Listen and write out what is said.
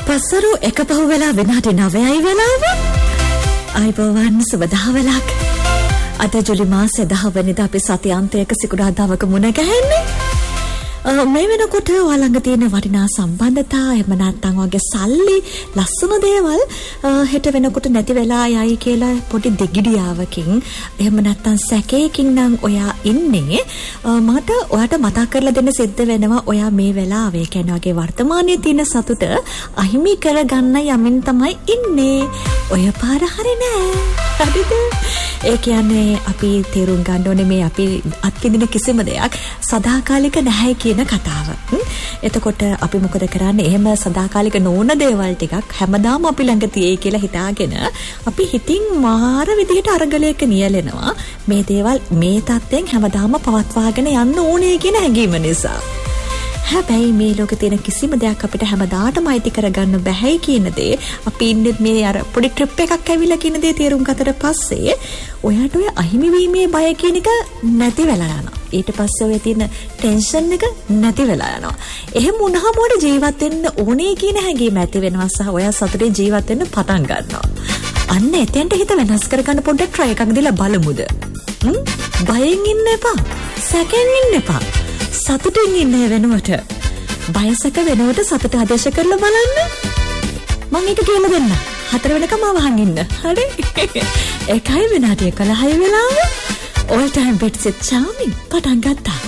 පස්සරු එක පහු වෙලා විනාඩි 9යි වෙලාව. අයිබෝවන් සුබ දහවලක්. අද ජුලි මාසේ 10 වෙනිදා අපි සතියාන්තයක සිකුරාදාවක මුණ ගැහෙන්නේ. මේ වෙනකොට ඔයාලඟ තියෙන වටිනා සම්බන්ධතා එහෙම නැත්නම් වගේ සල්ලි ලස්සන දේවල් හෙට වෙනකොට නැති වෙලා යයි කියලා පොඩි දෙගිඩියාවකින් එහෙම නැත්නම් සැකයකින් නම් ඔයා ඉන්නේ. මට ඔයාට මතක් කරලා දෙන්න සිද්ධ වෙනවා ඔයා මේ වෙලාවේ කියන්නේ වගේ වර්තමානයේ තියෙන සතුට අහිමි කරගන්න යමින් තමයි ඉන්නේ. ඔය පාර හරි නෑ. හරිද? ඒ කියන්නේ අපි තේරුම් ගන්න ඕනේ මේ අපි අත්විඳින කිසිම දෙයක් සදාකාලික නැහැ කියන කතාව. එතකොට අපි මොකද කරන්නේ? එහෙම සදාකාලික නොවන දේවල් ටිකක් හැමදාම අපි ළඟ තියෙයි කියලා හිතාගෙන අපි හිතින් මාර විදිහට අරගලයක නියැලෙනවා. මේ දේවල් මේ තත්ත්වයෙන් හැමදාම පවත්වාගෙන යන්න ඕනේ කියන හැඟීම නිසා. හැබැයි මේ ලෝකේ තියෙන කිසිම දෙයක් අපිට හැමදාටම අයිති කරගන්න බැහැයි කියන දේ අපි ඉන්නේ මේ අර පොඩි ට්‍රිප් එකක් ඇවිල්ලා කියන දේ තේරුම් ගත්තට පස්සේ ඔයාට ඔය අහිමි වීමේ බය කියන එක නැති වෙලා යනවා. ඊට පස්සේ ඔය තියෙන ටෙන්ෂන් එක නැති වෙලා යනවා. එහෙම වුණාම ඔයාට ජීවත් වෙන්න ඕනේ කියන හැඟීම ඇති වෙනවා සහ ඔයා සතුටින් ජීවත් වෙන්න පටන් ගන්නවා. අන්න එතෙන්ට හිත වෙනස් කරගන්න පොඩ්ඩක් try එකක් දීලා බලමුද? බයෙන් ඉන්න එපා. සැකෙන් ඉන්න එපා. සතුටින් ඉන්න වෙනුවට බයසක වෙනුවට සතුට ආදේශ කරලා බලන්න. මම ඒක කියලා දෙන්න. 4 වෙනකම් අවහන් ඉන්න. හරි? ඒකයි විනාඩි 11 වෙලාව. all time bets charming පටන් ගත්තා.